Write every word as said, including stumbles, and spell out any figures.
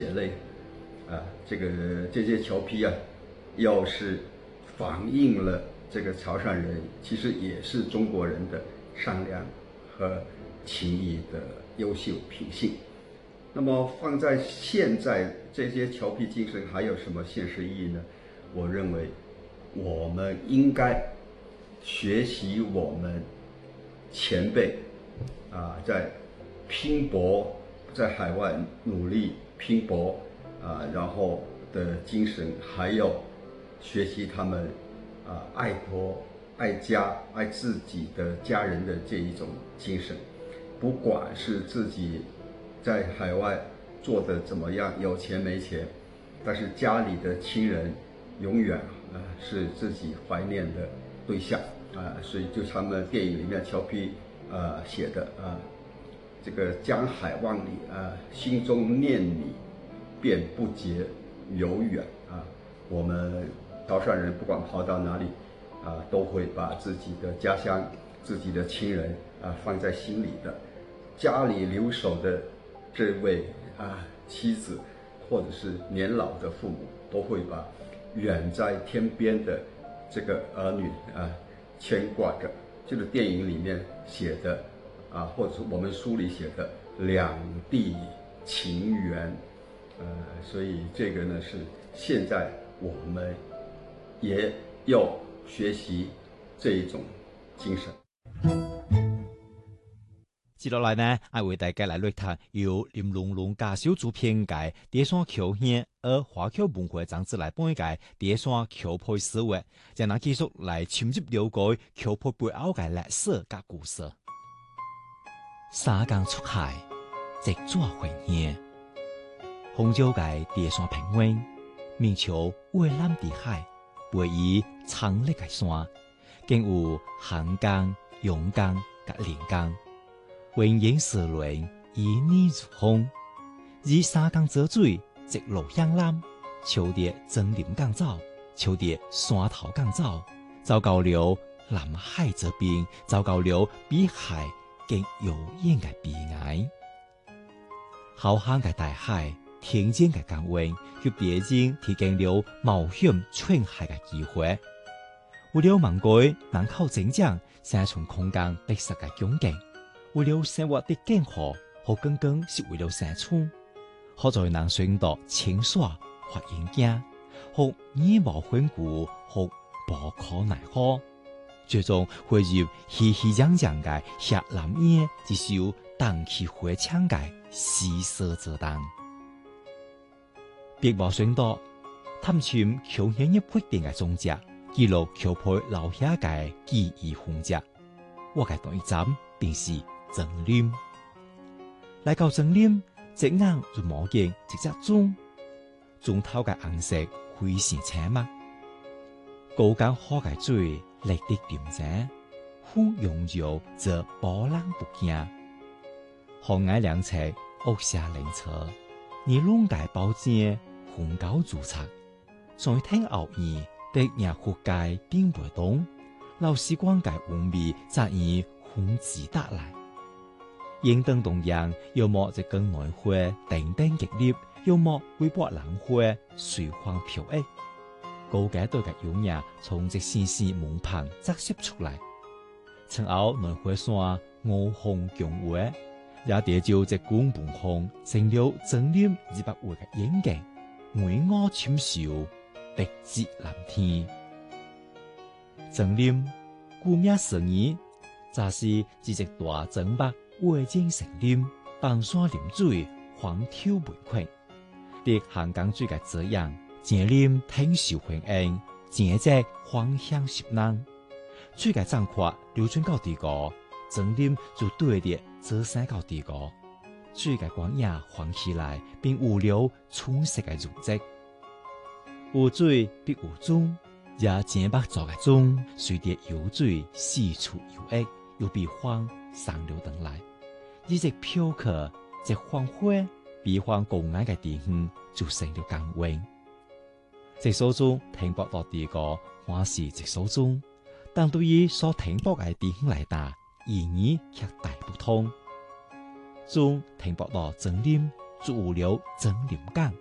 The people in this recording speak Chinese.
血泪啊，这个这些侨批啊，要是反映了这个潮汕人其实也是中国人的善良和情谊的优秀品性。那么放在现在，这些侨批精神还有什么现实意义呢？我认为我们应该学习我们前辈啊，在拼搏，在海外努力拼搏啊，然后的精神，还有学习他们啊爱国、爱家、爱自己的家人的这一种精神。不管是自己在海外做的怎么样，有钱没钱，但是家里的亲人永远啊是自己怀念的对象啊，所以就他们电影里面乔皮呃写的啊，这个江海万里啊，心中念你，便不觉遥远啊。我们潮汕人不管跑到哪里啊，都会把自己的家乡、自己的亲人啊放在心里的。家里留守的这位啊妻子，或者是年老的父母，都会把远在天边的这个儿女啊牵挂着。这个电影里面写的啊，或者是我们书里写的两地情缘，呃，所以这个呢是现在我们也要学习这一种精神。 接落来呢，我为大家来略谈由林龙龙家小组编改《第三桥县》而华侨文化杂志来编改《第三橋配思维》，將能繼續來深入了解橋配背後嘅歷史甲故事。沙江出海，直抓回現，紅礁嘅第三平原，面朝蔚藍的海，背以長力嘅山，更有韓江、陽江甲連江。雲影四輪，以你如風，以沙江做水，直落向南，朝啲真林港走，朝啲山頭港走，走到了南海這邊，走到了比海更遙遠嘅邊岸。浩瀚嘅大海，天間嘅江灣，給別人提供了冒險穿海嘅機會。為了盲改人口增長，生存空間特色嘅憧憬。為了生活的健康，和更更是為了生存，好在能選擇清爽或應景，和義無反顧，和無可奈何，最終會入熙熙攘攘嘅下南夜，一首蕩氣迴腸嘅詩社作當。別無選擇，探尋橋縣一決定嘅蹤跡，記錄橋配留下嘅記憶痕跡。我嘅第一站便是曾林，來到曾林，隻眼就望見一隻鐘，鐘頭嘅顏色非常青墨，高江河嘅水綠得點睛，風擁搖則波浪不驚。河岸兩側屋下靈車，而龍界寶劍風高如賊，在聽後耳的日湖界頂不動，老時光界烏味則以風自打來。應燈動揚，要麼就更內花定定激烈，要麼微波冷花隨風飄逸。高階對嘅優雅從這絲絲門旁折射出來，曾後內花山五紅強華，也疊就這官本紅，成了曾林二百位嘅演技，每我深受敵節藍天。曾林顧名思義，則是一隻大曾目。畫景成林，傍山臨水，荒丘文群。啲漢江水嘅遮陽，漸林挺受歡迎，漸隻芳香濕冷。水嘅漲闊流轉到地高，曾林就對啲遮山到地高。水嘅光影晃起來，並有了春色嘅容跡。有水必有鐘，也漸白做嘅鐘，隨啲游水四處游曳，又比風上流等來。一隻飄客，一黃花，比方公安嘅地方就成了江灣。這首鐘停泊到地個，還是這首鐘，但對於所停泊嘅地方來打，意義卻大不同。鐘停泊到曾林， 主流真靈感。